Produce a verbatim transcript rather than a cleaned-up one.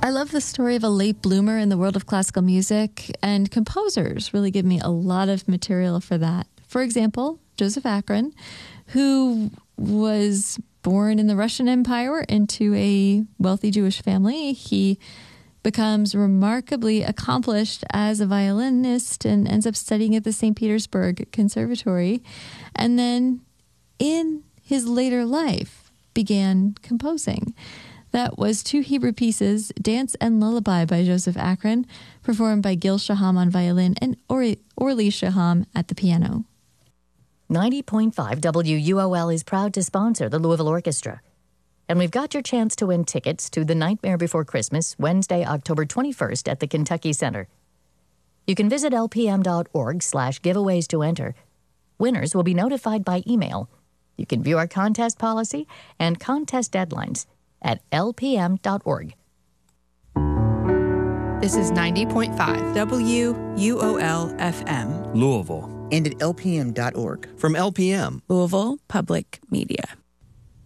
I love the story of a late bloomer in the world of classical music, and composers really give me a lot of material for that. For example, Joseph Akron, who was born in the Russian Empire into a wealthy Jewish family. He becomes remarkably accomplished as a violinist and ends up studying at the Saint Petersburg Conservatory. And then in his later life began composing. That was two Hebrew pieces, Dance and Lullaby by Joseph Akron, performed by Gil Shaham on violin and or- Orly Shaham at the piano. ninety point five W U O L is proud to sponsor the Louisville Orchestra. And we've got your chance to win tickets to The Nightmare Before Christmas, Wednesday, October twenty-first at the Kentucky Center. You can visit lpm.org slash giveaways to enter. Winners will be notified by email. You can view our contest policy and contest deadlines at l p m dot org. This is ninety point five W U O L F M. Louisville. And at l p m dot org. From L P M. Louisville Public Media.